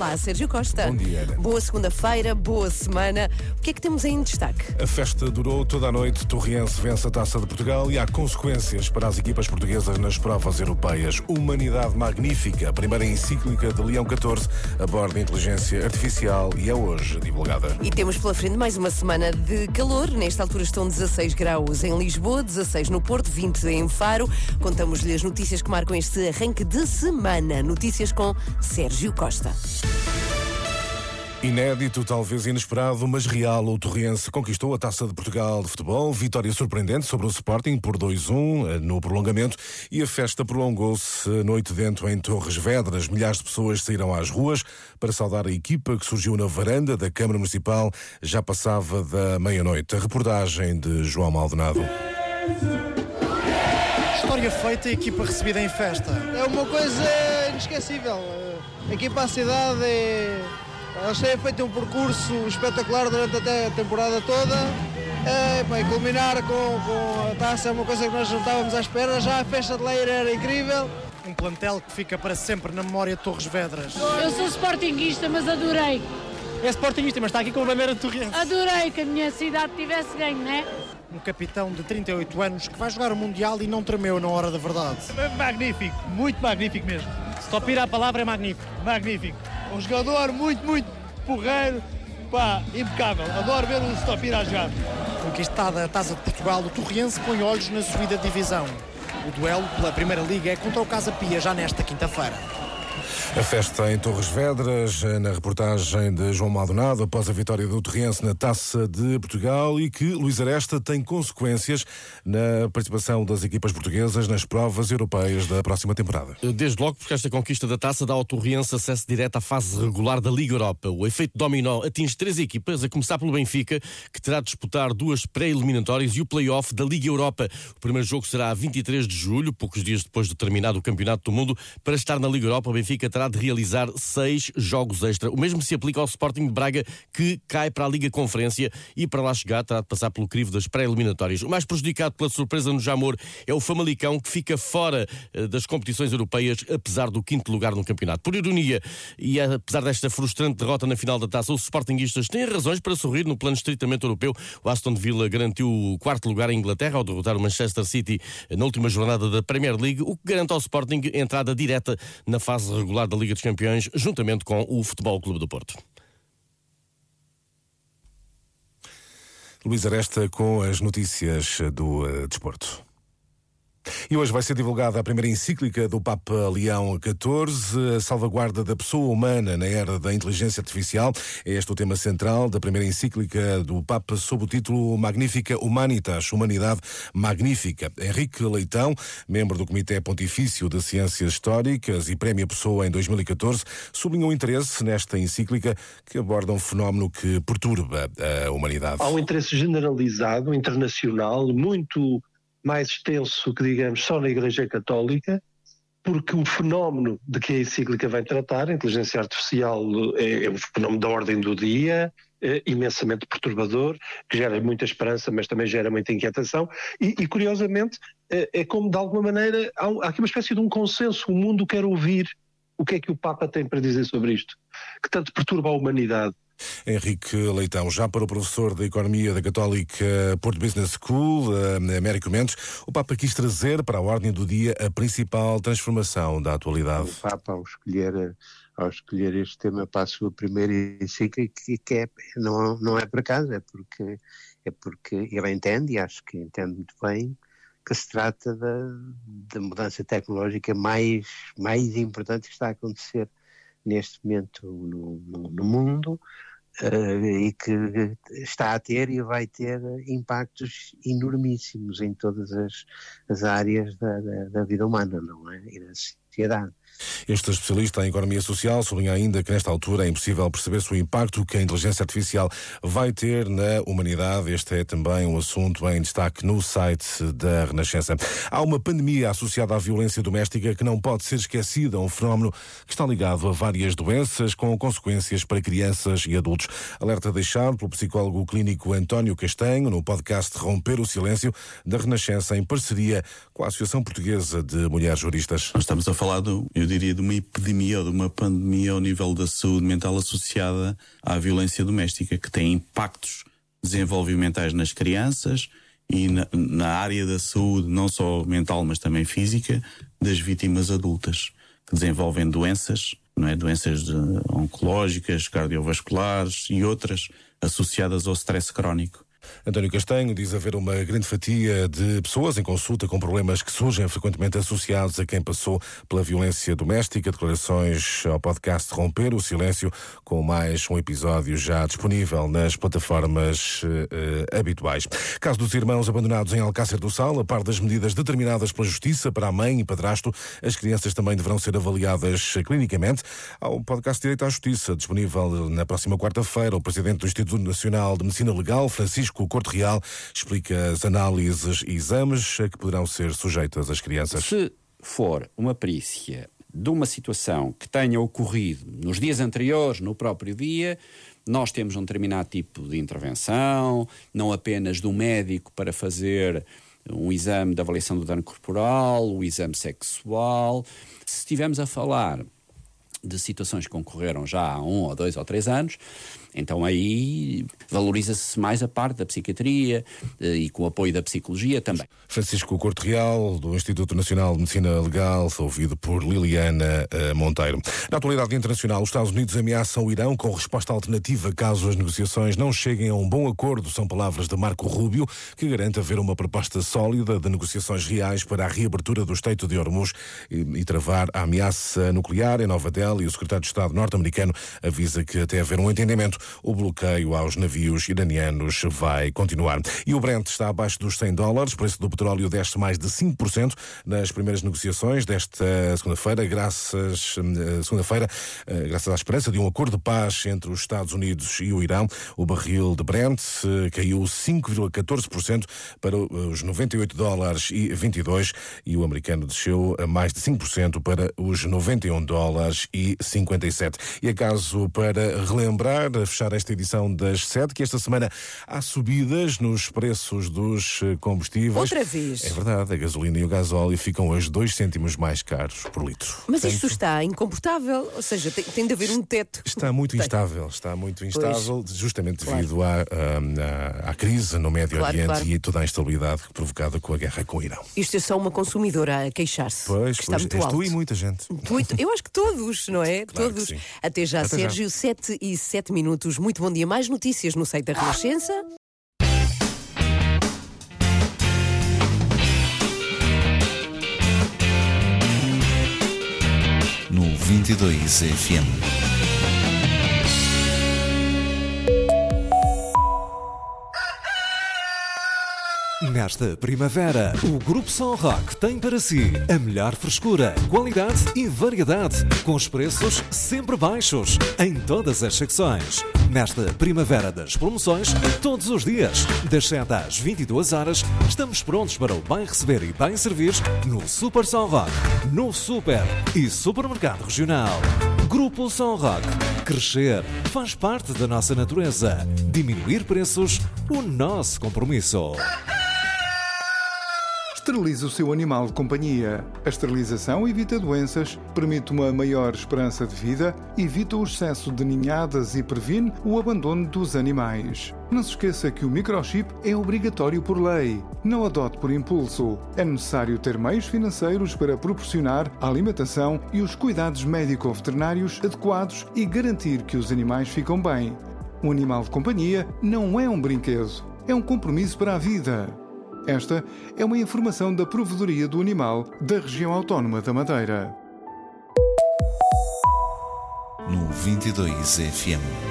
Olá, Sérgio Costa. Bom dia, Ana. Boa segunda-feira, boa semana. O que é que temos aí em destaque? A festa durou toda a noite. Torriense vence a Taça de Portugal e há consequências para as equipas portuguesas nas provas europeias. Humanidade magnífica, a primeira encíclica de Leão XIV, aborda a inteligência artificial e é hoje divulgada. E temos pela frente mais uma semana de calor. Nesta altura estão 16 graus em Lisboa, 16 no Porto, 20 em Faro. Contamos-lhe as notícias que marcam este arranque de semana. Notícias com Sérgio Costa. Inédito, talvez inesperado, mas real, o Torriense conquistou a Taça de Portugal de futebol. Vitória surpreendente sobre o Sporting por 2-1 no prolongamento e a festa prolongou-se noite dentro em Torres Vedras. Milhares de pessoas saíram às ruas para saudar a equipa que surgiu na varanda da Câmara Municipal. Já passava da meia-noite. A reportagem de João Maldonado. História feita, a equipa recebida em festa. É uma coisa inesquecível. Aqui para a cidade eles têm feito um percurso espetacular durante até a temporada toda. E culminar com a taça é uma coisa que nós não estávamos à espera. Já a festa de Leira era incrível. Um plantel que fica para sempre na memória de Torres Vedras. Eu sou sportinguista, mas adorei. É sportinguista, mas está aqui com a bandeira de Torriense. Adorei que a minha cidade tivesse ganho, não é? Um capitão de 38 anos que vai jogar o Mundial e não tremeu na hora da verdade. Magnífico, muito magnífico mesmo. Se topir a palavra é magnífico. Magnífico. Um jogador muito porreiro, impecável. Adoro ver o Stopir a jogar. Conquistada a Taça de Portugal, o Torriense põe olhos na subida de divisão. O duelo pela Primeira Liga é contra o Casa Pia já nesta quinta-feira. A festa em Torres Vedras, na reportagem de João Maldonado, após a vitória do Torriense na Taça de Portugal e que Luís Aresta tem consequências na participação das equipas portuguesas nas provas europeias da próxima temporada. Desde logo porque esta conquista da Taça dá ao Torriense acesso direto à fase regular da Liga Europa. O efeito dominó atinge 3 equipas, a começar pelo Benfica, que terá de disputar 2 pré-eliminatórias e o play-off da Liga Europa. O primeiro jogo será a 23 de julho, poucos dias depois de terminado o Campeonato do Mundo. Para estar na Liga Europa, o Benfica terá de realizar 6 jogos extra. O mesmo se aplica ao Sporting de Braga, que cai para a Liga Conferência e para lá chegar terá de passar pelo crivo das pré-eliminatórias. O mais prejudicado pela surpresa no Jamor é o Famalicão, que fica fora das competições europeias, apesar do 5º lugar no campeonato. Por ironia, e apesar desta frustrante derrota na final da Taça, os sportinguistas têm razões para sorrir no plano estritamente europeu. O Aston Villa garantiu o 4º lugar em Inglaterra ao derrotar o Manchester City na última jornada da Premier League, o que garante ao Sporting entrada direta na fase regular da Liga dos Campeões, juntamente com o Futebol Clube do Porto. Luís Aresta com as notícias do desporto. E hoje vai ser divulgada a primeira encíclica do Papa Leão XIV, a salvaguarda da pessoa humana na era da inteligência artificial. É este o tema central da primeira encíclica do Papa, sob o título Magnifica Humanitas, Humanidade Magnífica. Henrique Leitão, membro do Comitê Pontifício de Ciências Históricas e Prémio Pessoa em 2014, sublinhou o interesse nesta encíclica que aborda um fenómeno que perturba a humanidade. Há um interesse generalizado, internacional, muito mais extenso que, digamos, só na Igreja Católica, porque o fenómeno de que a encíclica vem tratar, a inteligência artificial, é um fenómeno da ordem do dia, imensamente perturbador, que gera muita esperança, mas também gera muita inquietação, e curiosamente, é como de alguma maneira, há aqui uma espécie de um consenso, o mundo quer ouvir o que é que o Papa tem para dizer sobre isto, que tanto perturba a humanidade. Henrique Leitão. Já para o professor de Economia da Católica Porto Business School, Américo Mendes, o Papa quis trazer para a ordem do dia a principal transformação da atualidade. O Papa, ao escolher este tema para a sua primeira encíclica, não é por acaso, é porque ele entende, e acho que entende muito bem, que se trata da mudança tecnológica mais importante que está a acontecer neste momento no mundo, e que está a ter e vai ter impactos enormíssimos em todas as áreas da vida humana, não é? E da sociedade. Este especialista em economia social sublinha ainda que nesta altura é impossível perceber-se o impacto que a inteligência artificial vai ter na humanidade. Este é também um assunto em destaque no site da Renascença. Há uma pandemia associada à violência doméstica que não pode ser esquecida, um fenómeno que está ligado a várias doenças com consequências para crianças e adultos. Alerta deixado pelo psicólogo clínico António Castanho no podcast Romper o Silêncio da Renascença, em parceria com a Associação Portuguesa de Mulheres Juristas. Nós estamos a falar diria, de uma epidemia ou de uma pandemia ao nível da saúde mental associada à violência doméstica, que tem impactos desenvolvimentais nas crianças e na área da saúde, não só mental, mas também física, das vítimas adultas, que desenvolvem doenças, não é? Doenças oncológicas, cardiovasculares e outras associadas ao stress crónico. António Castanho diz haver uma grande fatia de pessoas em consulta com problemas que surgem frequentemente associados a quem passou pela violência doméstica. Declarações ao podcast Romper o Silêncio, com mais um episódio já disponível nas plataformas habituais. Caso dos irmãos abandonados em Alcácer do Sal, a par das medidas determinadas pela Justiça para a mãe e padrasto, as crianças também deverão ser avaliadas clinicamente. Há um podcast Direito à Justiça, disponível na próxima quarta-feira. O presidente do Instituto Nacional de Medicina Legal, Francisco Corte Real, explica as análises e exames a que poderão ser sujeitas as crianças. Se for uma perícia de uma situação que tenha ocorrido nos dias anteriores, no próprio dia, nós temos um determinado tipo de intervenção, não apenas do médico para fazer um exame de avaliação do dano corporal, o exame sexual. Se estivermos a falar de situações que ocorreram já há 1 ou 2 ou 3 anos, então aí valoriza-se mais a parte da psiquiatria e com o apoio da psicologia também. Francisco Corte Real, do Instituto Nacional de Medicina Legal, ouvido por Liliana Monteiro. Na atualidade internacional, os Estados Unidos ameaçam o Irão com resposta alternativa caso as negociações não cheguem a um bom acordo. São palavras de Marco Rubio, que garante haver uma proposta sólida de negociações reais para a reabertura do Estreito de Hormuz e travar a ameaça nuclear em Nova Delhi. O secretário de Estado norte-americano avisa que até haver um entendimento, o bloqueio aos navios iranianos vai continuar. E o Brent está abaixo dos $100. O preço do petróleo desce mais de 5% nas primeiras negociações desta segunda-feira, graças à esperança de um acordo de paz entre os Estados Unidos e o Irão. O barril de Brent caiu 5,14% para os $98,22 e o americano desceu a mais de 5% para os $91,57. E acaso para relembrar, a fechar esta edição das 7, que esta semana há subidas nos preços dos combustíveis. Outra vez. É verdade, a gasolina e o gasóleo ficam hoje 2 cêntimos mais caros por litro. Mas isto está incomportável, ou seja, tem de haver um teto. Está muito instável, justamente devido à crise no Médio Oriente e toda a instabilidade provocada com a guerra com o Irão. Isto é só uma consumidora a queixar-se. Pois, está muito alto. Tu e muita gente. Eu acho que todos, não é? Claro todos. que sim. Até já, Sérgio, 7:07. Muito bom dia. Mais notícias no site da Renascença. No 22 FM. Nesta primavera, o Grupo Som Rock tem para si a melhor frescura, qualidade e variedade, com os preços sempre baixos em todas as secções. Nesta primavera das promoções, todos os dias, das 7 às 22 horas, estamos prontos para o bem receber e bem servir no Super Som Rock, no Super e Supermercado Regional. Grupo Som Rock. Crescer faz parte da nossa natureza. Diminuir preços, o nosso compromisso. Esterilize o seu animal de companhia. A esterilização evita doenças, permite uma maior esperança de vida, evita o excesso de ninhadas e previne o abandono dos animais. Não se esqueça que o microchip é obrigatório por lei. Não adote por impulso. É necessário ter meios financeiros para proporcionar a alimentação e os cuidados médico-veterinários adequados e garantir que os animais ficam bem. Um animal de companhia não é um brinquedo, é um compromisso para a vida. Esta é uma informação da Provedoria do Animal da Região Autónoma da Madeira. No 22 FM.